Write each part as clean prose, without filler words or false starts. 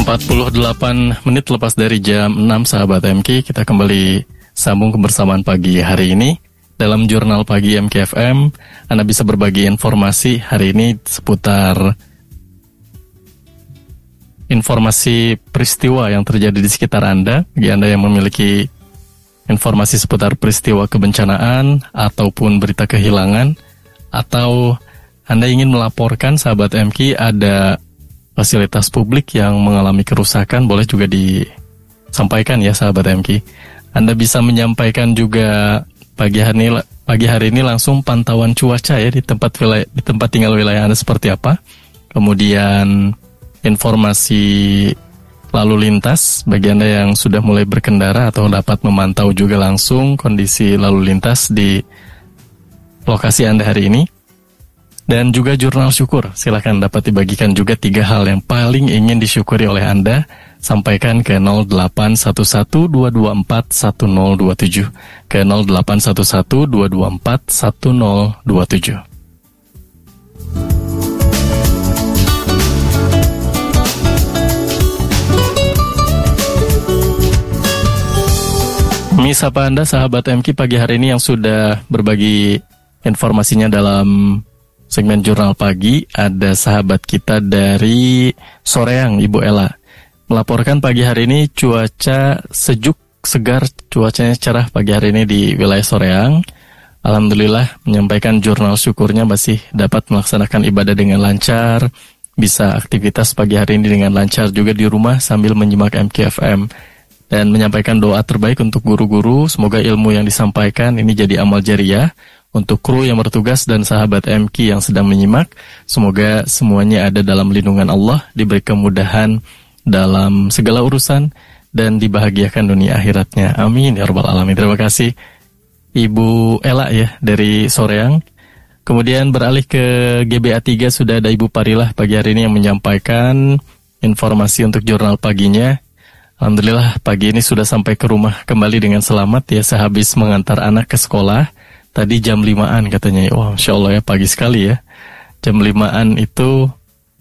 48 menit lepas dari jam 6, sahabat MK, kita kembali sambung kebersamaan pagi hari ini. Dalam jurnal pagi MKFM, Anda bisa berbagi informasi hari ini seputar informasi peristiwa yang terjadi di sekitar Anda. Bagi Anda yang memiliki informasi seputar peristiwa kebencanaan ataupun berita kehilangan, atau Anda ingin melaporkan, sahabat MK, ada fasilitas publik yang mengalami kerusakan, boleh juga disampaikan ya, sahabat MK. Anda bisa menyampaikan juga pagi hari ini langsung pantauan cuaca ya di tempat tinggal wilayah Anda seperti apa. Kemudian informasi lalu lintas bagi Anda yang sudah mulai berkendara atau dapat memantau juga langsung kondisi lalu lintas di lokasi Anda hari ini. Dan juga jurnal syukur, silakan dapat dibagikan juga 3 hal yang paling ingin disyukuri oleh Anda. Sampaikan ke 0811-224-1027, ke 0811-224-1027. Sapa Anda, sahabat MK, pagi hari ini yang sudah berbagi informasinya dalam segmen jurnal pagi. Ada sahabat kita dari Soreang, Ibu Ella, melaporkan pagi hari ini cuaca sejuk, segar, cuacanya cerah pagi hari ini di wilayah Soreang. Alhamdulillah, menyampaikan jurnal syukurnya masih dapat melaksanakan ibadah dengan lancar, bisa aktivitas pagi hari ini dengan lancar juga di rumah sambil menyimak MKFM, dan menyampaikan doa terbaik untuk guru-guru. Semoga ilmu yang disampaikan ini jadi amal jariah untuk kru yang bertugas dan sahabat MK yang sedang menyimak. Semoga semuanya ada dalam lindungan Allah, diberi kemudahan dalam segala urusan, dan dibahagiakan dunia akhiratnya. Amin ya rabbal alamin. Terima kasih Ibu Ella ya dari Soreang. Kemudian beralih ke GBA 3, sudah ada Ibu Parilah pagi hari ini yang menyampaikan informasi untuk jurnal paginya. Alhamdulillah pagi ini sudah sampai ke rumah kembali dengan selamat ya, sehabis mengantar anak ke sekolah. Tadi jam 5-an katanya. Wah, Masya Allah ya, pagi sekali ya. Jam 5-an itu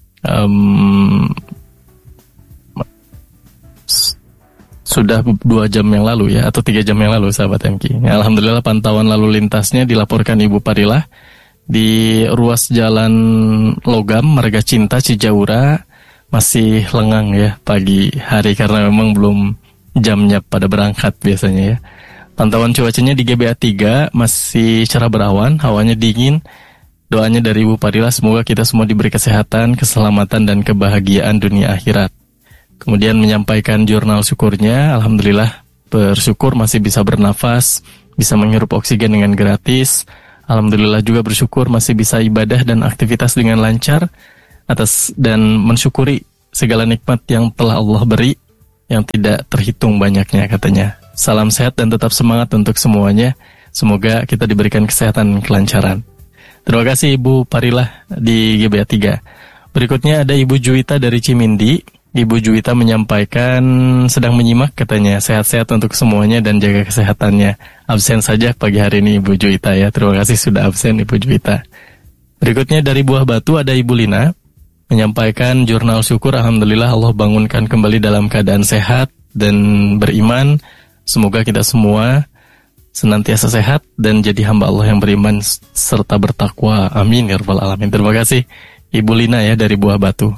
sudah 2 jam yang lalu ya, atau 3 jam yang lalu, sahabat MK. Ya, alhamdulillah pantauan lalu lintasnya dilaporkan Ibu Parilah di ruas jalan Logam, Marga Cinta, Cijaura, masih lengang ya pagi hari karena memang belum jamnya pada berangkat biasanya ya. Pantauan cuacanya di GBA 3 masih cerah berawan, hawanya dingin. Doanya dari Ibu Parilah, semoga kita semua diberi kesehatan, keselamatan, dan kebahagiaan dunia akhirat. Kemudian menyampaikan jurnal syukurnya, alhamdulillah bersyukur masih bisa bernafas, bisa menghirup oksigen dengan gratis. Alhamdulillah juga bersyukur masih bisa ibadah dan aktivitas dengan lancar, dan mensyukuri segala nikmat yang telah Allah beri, yang tidak terhitung banyaknya katanya. Salam sehat dan tetap semangat untuk semuanya. Semoga kita diberikan kesehatan dan kelancaran. Terima kasih Ibu Parilah di GBA 3. Berikutnya ada Ibu Juwita dari Cimindi. Ibu Juwita menyampaikan sedang menyimak katanya. Sehat-sehat untuk semuanya dan jaga kesehatannya. Absen saja pagi hari ini Ibu Juwita ya. Terima kasih sudah absen Ibu Juwita. Berikutnya dari Buah Batu ada Ibu Lina menyampaikan jurnal syukur. Alhamdulillah Allah bangunkan kembali dalam keadaan sehat dan beriman. Semoga kita semua senantiasa sehat dan jadi hamba Allah yang beriman serta bertakwa. Amin ya rabbal alamin. Terima kasih Ibu Lina ya dari Buah Batu.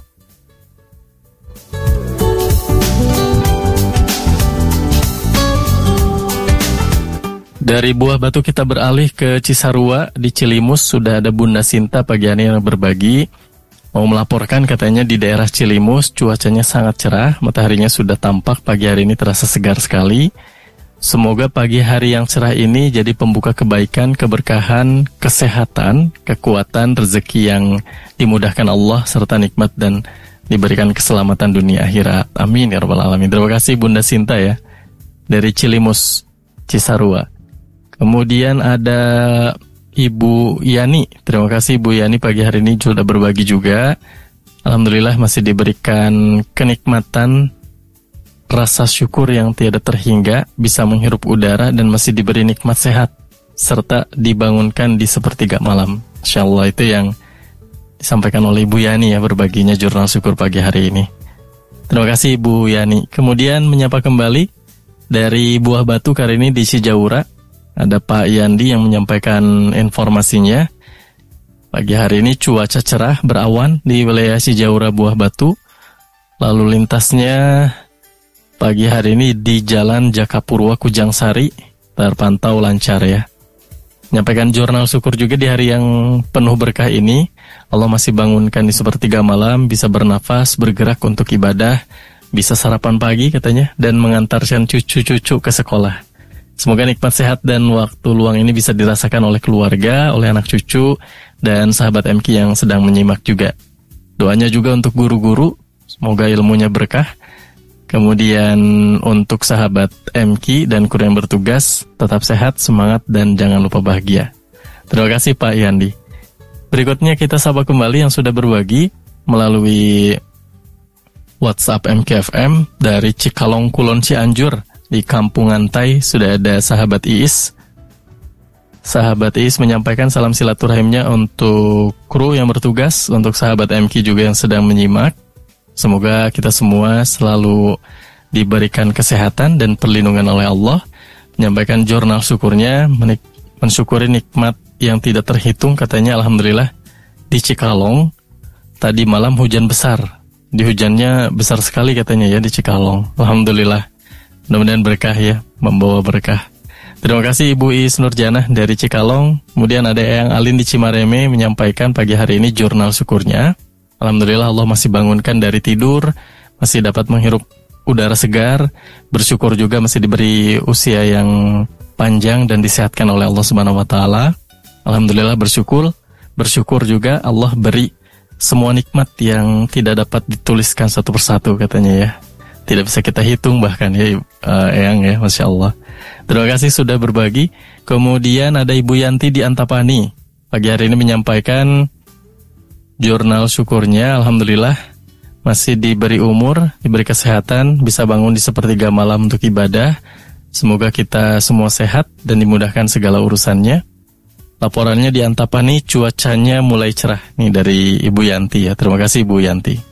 Dari Buah Batu kita beralih ke Cisarua di Cilimus. Sudah ada Bunda Sinta pagi hari yang berbagi, mau melaporkan katanya di daerah Cilimus cuacanya sangat cerah, mataharinya sudah tampak pagi hari ini, terasa segar sekali. Semoga pagi hari yang cerah ini jadi pembuka kebaikan, keberkahan, kesehatan, kekuatan, rezeki yang dimudahkan Allah, serta nikmat dan diberikan keselamatan dunia akhirat. Amin ya rabbal alamin. Terima kasih Bunda Sinta ya dari Cilimus, Cisarua. Kemudian ada Ibu Yani. Terima kasih Ibu Yani pagi hari ini sudah berbagi juga. Alhamdulillah masih diberikan kenikmatan, rasa syukur yang tiada terhingga, bisa menghirup udara dan masih diberi nikmat sehat, serta dibangunkan di sepertiga malam. Insyaallah itu yang disampaikan oleh Ibu Yani ya, berbaginya jurnal syukur pagi hari ini. Terima kasih Ibu Yani. Kemudian menyapa kembali dari Buah Batu kali ini di Cijaura. Ada Pak Yandi yang menyampaikan informasinya. Pagi hari ini cuaca cerah berawan di wilayah Cijaura Buah Batu. Lalu lintasnya pagi hari ini di Jalan Jakapurwa Kujangsari terpantau lancar ya. Menyampaikan jurnal syukur juga di hari yang penuh berkah ini. Allah masih bangunkan di sepertiga malam, bisa bernafas, bergerak untuk ibadah, bisa sarapan pagi katanya, dan mengantarkan cucu-cucu ke sekolah. Semoga nikmat sehat dan waktu luang ini bisa dirasakan oleh keluarga, oleh anak cucu, dan sahabat MK yang sedang menyimak juga. Doanya juga untuk guru-guru, semoga ilmunya berkah. Kemudian untuk sahabat MK dan kru yang bertugas, tetap sehat, semangat, dan jangan lupa bahagia. Terima kasih Pak Yandi. Berikutnya kita sapa kembali yang sudah berbagi melalui WhatsApp MKFM dari Cikalong Kulon Cianjur di Kampung Antai. Sudah ada sahabat Iis. Sahabat Iis menyampaikan salam silaturahimnya untuk kru yang bertugas, untuk sahabat MK juga yang sedang menyimak. Semoga kita semua selalu diberikan kesehatan dan perlindungan oleh Allah. Menyampaikan jurnal syukurnya, mensyukuri nikmat yang tidak terhitung katanya. Alhamdulillah di Cikalong tadi malam hujan besar. Di hujannya besar sekali katanya ya di Cikalong. Alhamdulillah. Mudah-mudahan berkah ya, membawa berkah. Terima kasih Ibu Is Nurjanah dari Cikalong. Kemudian ada Eyang Alin di Cimareme menyampaikan pagi hari ini jurnal syukurnya. Alhamdulillah Allah masih bangunkan dari tidur, masih dapat menghirup udara segar, bersyukur juga masih diberi usia yang panjang dan disehatkan oleh Allah Subhanahu wa taala. Alhamdulillah bersyukur juga Allah beri semua nikmat yang tidak dapat dituliskan satu persatu katanya ya. Tidak bisa kita hitung bahkan ya Eyang ya, Masya Allah. Terima kasih sudah berbagi. Kemudian ada Ibu Yanti di Antapani. Pagi hari ini menyampaikan jurnal syukurnya, Alhamdulillah masih diberi umur, diberi kesehatan, bisa bangun di sepertiga malam untuk ibadah. Semoga kita semua sehat dan dimudahkan segala urusannya. Laporannya di Antapani cuacanya mulai cerah nih dari Ibu Yanti ya. Terima kasih Ibu Yanti.